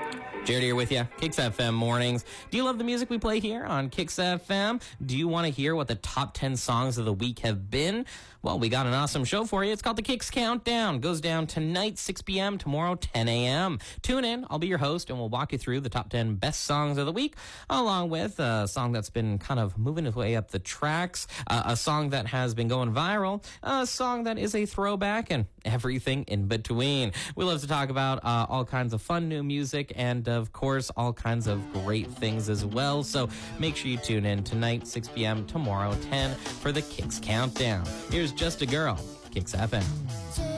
Jared here with you, Kicks FM Mornings. Do you love the music we play here on Kicks FM? Do you want to hear what the top 10 songs of the week have been? Well, we got an awesome show for you. It's called the Kicks Countdown. Goes down tonight, 6 p.m., tomorrow, 10 a.m. Tune in. I'll be your host, and we'll walk you through the top 10 best songs of the week, along with a song that's been kind of moving its way up the tracks, a song that has been going viral, a song that is a throwback, and everything in between. We love to talk about all kinds of fun new music and, of course, all kinds of great things as well. So make sure you tune in tonight, 6 p.m., tomorrow, 10 for the Kicks Countdown. Here's Just a Girl, Kicks FM.